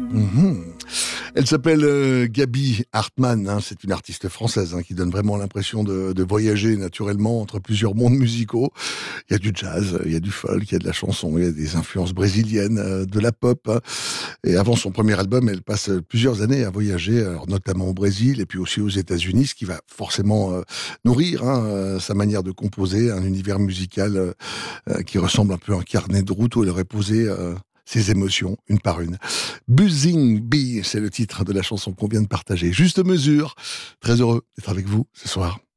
Mhm. Elle s'appelle Gaby Hartmann, hein, c'est une artiste française qui donne vraiment l'impression de voyager naturellement entre plusieurs mondes musicaux. Il y a du jazz, il y a du folk, il y a de la chanson, il y a des influences brésiliennes, de la pop. Et avant son premier album, elle passe plusieurs années à voyager, alors notamment au Brésil et puis aussi aux États-Unis, ce qui va forcément nourrir sa manière de composer, un univers musical qui ressemble un peu à un carnet de route où elle aurait posé ses émotions une par une. Buzzing Bee, c'est le titre de la chanson qu'on vient de partager. Juste mesure. Très heureux d'être avec vous ce soir.